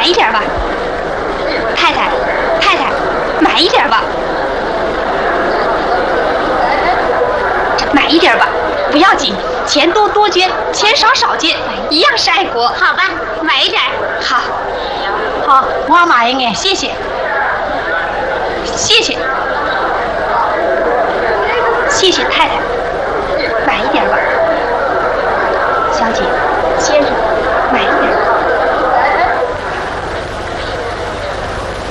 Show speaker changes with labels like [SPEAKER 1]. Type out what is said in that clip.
[SPEAKER 1] 一点吧。太太，买一点吧。买一点吧，不要紧，钱多多捐，钱少少捐，一样是爱国。
[SPEAKER 2] 好吧，买一点。
[SPEAKER 1] 好，
[SPEAKER 2] 我买一眼，
[SPEAKER 1] 谢谢，谢谢，谢谢太太。